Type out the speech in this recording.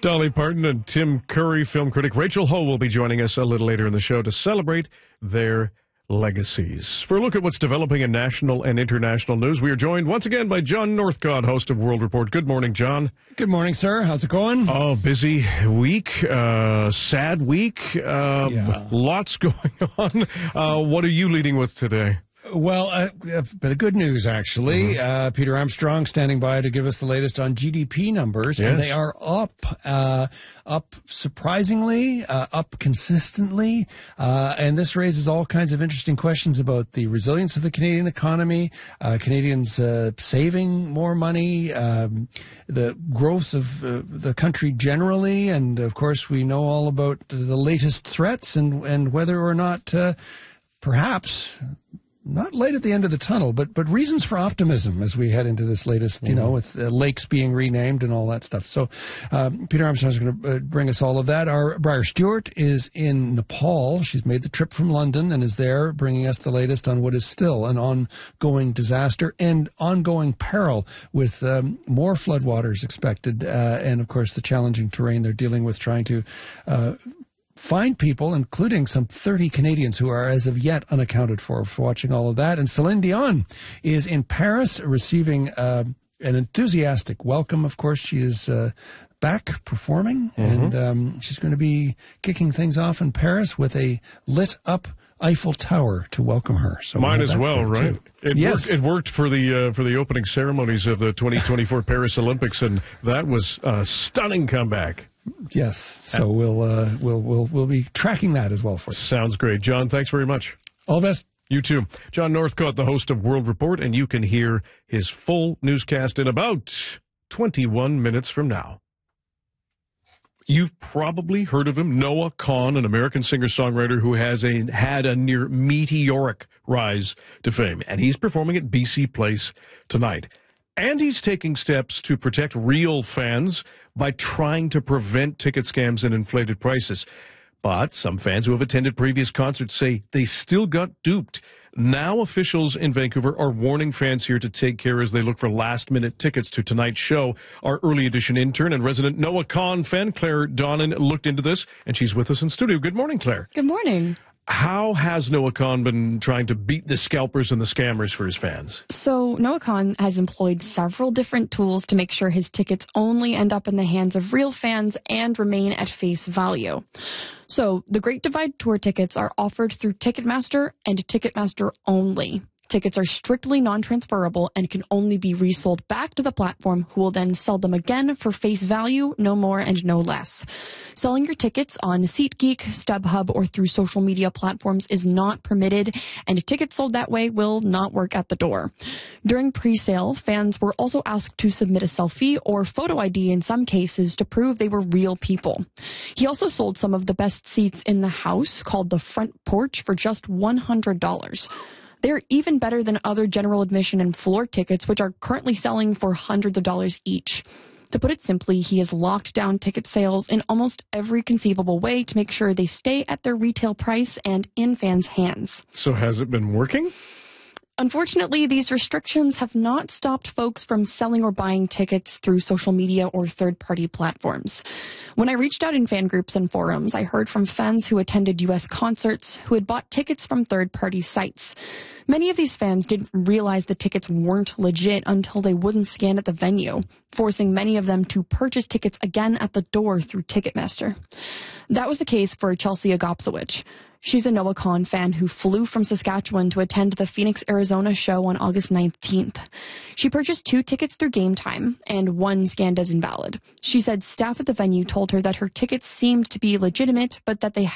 Dolly Parton and Tim Curry, film critic Rachel Ho, will be joining us a little later in the show to celebrate their legacies. For a look at what's developing in national and international news, we are joined once again by John Northcott, host of World Report. Good morning, John. Good morning, sir. How's it going? Oh, busy week, sad week, lots going on. What are you leading with today? Well, a bit of good news, actually. Peter Armstrong standing by to give us the latest on GDP numbers, and they are up surprisingly, up consistently, and this raises all kinds of interesting questions about the resilience of the Canadian economy, Canadians saving more money, the growth of the country generally, and of course we know all about the latest threats and whether or not perhaps not light at the end of the tunnel, but reasons for optimism as we head into this latest, with lakes being renamed and all that stuff. So Peter Armstrong is going to bring us all of that. Our Briar Stewart is in Nepal. She's made the trip from London and is there bringing us the latest on what is still an ongoing disaster and ongoing peril with more floodwaters expected. And, of course, the challenging terrain they're dealing with trying to find people, including some 30 Canadians who are as of yet unaccounted for watching all of that. And Celine Dion is in Paris receiving an enthusiastic welcome. Of course, she is back performing, and she's going to be kicking things off in Paris with a lit-up Eiffel Tower to welcome her. So mine as well, right? It worked for the opening ceremonies of the 2024 Paris Olympics, and that was a stunning comeback. Yes, so we'll be tracking that as well for you. Sounds great, John. Thanks very much. All the best. You too. John Northcott, the host of World Report, and you can hear his full newscast in about 21 minutes from now. You've probably heard of him, Noah Kahan, an American singer-songwriter who has had a near meteoric rise to fame, and he's performing at BC Place tonight. And he's taking steps to protect real fans by trying to prevent ticket scams and inflated prices. But some fans who have attended previous concerts say they still got duped. Now officials in Vancouver are warning fans here to take care as they look for last-minute tickets to tonight's show. Our early edition intern and resident Noah Kahan fan, Claire Donnan, looked into this, and she's with us in studio. Good morning, Claire. Good morning. How has Noah Kahan been trying to beat the scalpers and the scammers for his fans? So Noah Kahan has employed several different tools to make sure his tickets only end up in the hands of real fans and remain at face value. So the Great Divide Tour tickets are offered through Ticketmaster and Ticketmaster only. Tickets are strictly non-transferable and can only be resold back to the platform, who will then sell them again for face value, no more and no less. Selling your tickets on SeatGeek, StubHub, or through social media platforms is not permitted, and tickets sold that way will not work at the door. During pre-sale, fans were also asked to submit a selfie or photo ID in some cases to prove they were real people. He also sold some of the best seats in the house, called the Front Porch, for just $100. They're even better than other general admission and floor tickets, which are currently selling for hundreds of dollars each. To put it simply, he has locked down ticket sales in almost every conceivable way to make sure they stay at their retail price and in fans' hands. So has it been working? Unfortunately, these restrictions have not stopped folks from selling or buying tickets through social media or third-party platforms. When I reached out in fan groups and forums, I heard from fans who attended U.S. concerts who had bought tickets from third-party sites. Many of these fans didn't realize the tickets weren't legit until they wouldn't scan at the venue, forcing many of them to purchase tickets again at the door through Ticketmaster. That was the case for Chelsea Agopsowicz. She's a Noah Kahan fan who flew from Saskatchewan to attend the Phoenix, Arizona show on August 19th. She purchased 2 tickets through Game Time and 1 scanned as invalid. She said staff at the venue told her that her tickets seemed to be legitimate, but that they